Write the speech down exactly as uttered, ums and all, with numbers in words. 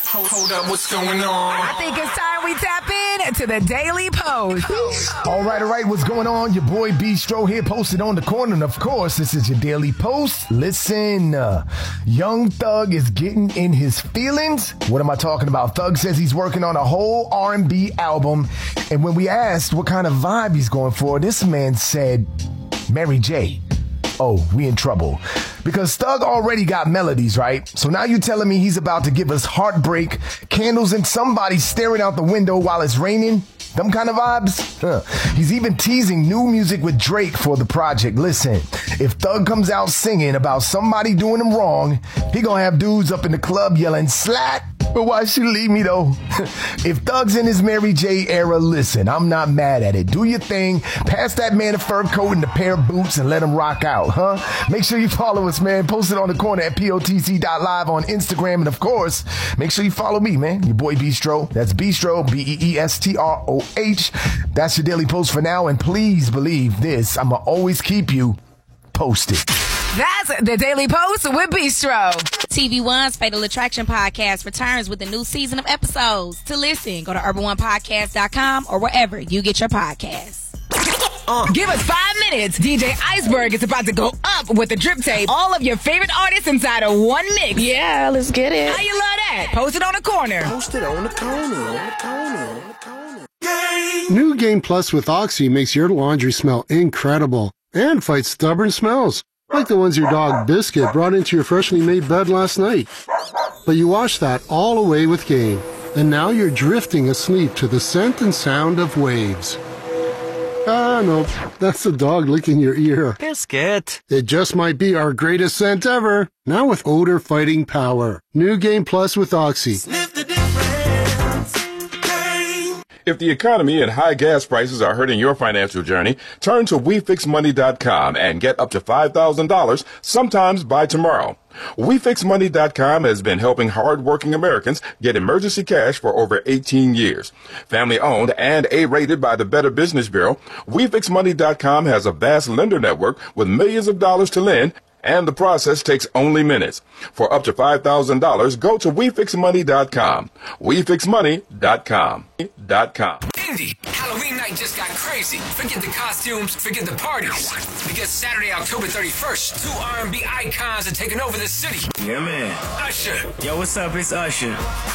Hold, hold up, what's going on? I think it's time we tap in to the Daily Post. All right, all right, what's going on? Your boy Bistro here, posted on the corner. And of course, this is your Daily Post. Listen, uh, Young Thug is getting in his feelings. What am I talking about? Thug says he's working on a whole R and B album. And when we asked what kind of vibe he's going for, this man said, Mary J. Oh, we in trouble. Because Thug already got melodies, right? So now you're telling me he's about to give us Heartbreak, Candles, and somebody staring out the window while it's raining? Them kind of vibes? Huh. He's even teasing new music with Drake for the project. Listen, if Thug comes out singing about somebody doing him wrong, he gonna have dudes up in the club yelling, slat. But why she leave me though? If Thug's in his Mary J era, listen, I'm not mad at it. Do your thing. Pass that man a fur coat and a pair of boots and let him rock out, huh? Make sure you follow us, man. Post it on the corner at P O T C dot live on Instagram. And of course, make sure you follow me, man. Your boy Bistro. That's Bistro, B E E S T R O H. That's your Daily Post for now. And please believe this, I'ma always keep you posted. That's the Daily Post with Bistro. T V One's Fatal Attraction podcast returns with a new season of episodes. To listen, go to urban one podcast dot com or wherever you get your podcasts. Uh. Give us five minutes. D J Iceberg is about to go up with the drip tape. All of your favorite artists inside of one mix. Yeah, let's get it. How you love that? Post it on the corner. Post it on the corner, on the corner, on the corner. Game. New Game Plus with Oxy makes your laundry smell incredible and fights stubborn smells, like the ones your dog Biscuit brought into your freshly made bed last night. But you wash that all away with Game, and now you're drifting asleep to the scent and sound of waves. Ah, no, that's the dog licking your ear. Biscuit. It just might be our greatest scent ever, now with odor-fighting power. New Game Plus with Oxy. Sniff the difference. Game. If the economy and high gas prices are hurting your financial journey, turn to we fix money dot com and get up to five thousand dollars sometimes by tomorrow. we fix money dot com has been helping hard-working Americans get emergency cash for over eighteen years. Family-owned and A-rated by the Better Business Bureau, we fix money dot com has a vast lender network with millions of dollars to lend, and the process takes only minutes. For up to five thousand dollars, go to we fix money dot com. we fix money dot com. .com. Indy, Halloween night just got crazy. Forget the costumes, forget the parties. Because Saturday, October thirty-first, two R and B icons are taking over the city. Yeah, man. Usher. Yo, what's up? It's Usher.